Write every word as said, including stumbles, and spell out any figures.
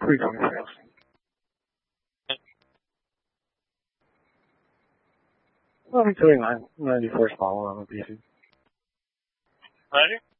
pre-going sales. Well, I'm doing ninety-first follow on the B C. Roger.